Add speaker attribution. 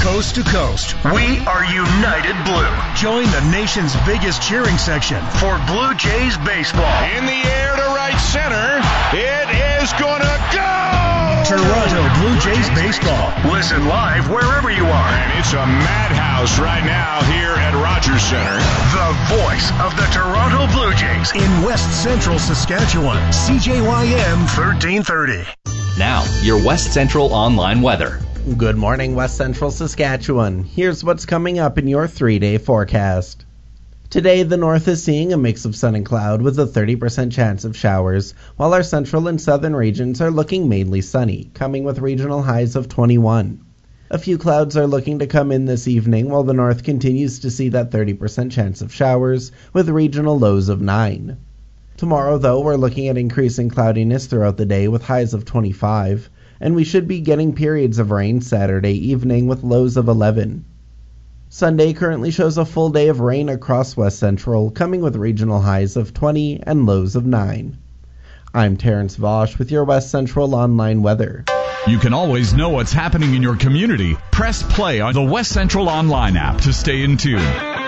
Speaker 1: coast to coast. We are United Blue. Join the nation's biggest cheering section for Blue Jays baseball.
Speaker 2: In the air to right center. It is going to go!
Speaker 1: Toronto Blue Jays baseball. Listen live wherever you are.
Speaker 2: And it's a madhouse right now here at Rogers Center.
Speaker 1: The voice of the Toronto Blue Jays in West Central Saskatchewan. CJYM 1330.
Speaker 3: Now, your West Central online weather.
Speaker 4: Good morning, West Central Saskatchewan. Here's what's coming up in your 3-day forecast. Today, the north is seeing a mix of sun and cloud with a 30% chance of showers, while our central and southern regions are looking mainly sunny, coming with regional highs of 21. A few clouds are looking to come in this evening, while the north continues to see that 30% chance of showers with regional lows of 9. Tomorrow, though, we're looking at increasing cloudiness throughout the day with highs of 25, and we should be getting periods of rain Saturday evening with lows of 11. Sunday currently shows a full day of rain across West Central, coming with regional highs of 20 and lows of 9. I'm Terrence Vosch with your West Central online weather.
Speaker 5: You can always know what's happening in your community. Press play on the West Central online app to stay in tune.